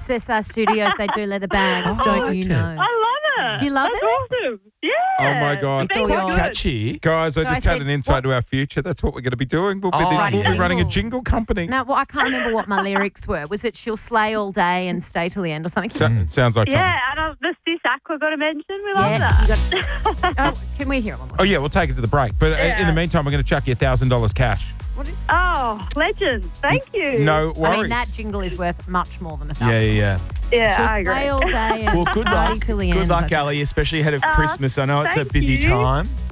SSR Studios, they do leather bags, don't you know? I love it. Do you love That's it? awesome. Yeah. Oh, my God. It's It's all quite yours. catchy. Guys, I So just I had said, an insight to our future. That's what we're going to be doing. We'll be, Writing we'll be running a jingles. jingle company. No, well, I can't remember what my lyrics were. Was it she'll slay all day and stay till the end or something? Sounds like something. Yeah, and the Sis Aqua got to mention. We love Yeah, that. Oh, can we hear one more? Oh, yeah, we'll take it to the break. But Yeah. in the meantime, we're going to chuck you $1,000 cash. Oh, legend. Thank you. No worries. I mean, that jingle is worth much more than $1,000. Yeah. Yeah, She'll I agree. slay all day and Well, good party luck. till the end. Good luck, Okay. Ali, especially ahead of Christmas. I know it's a thank busy you. time.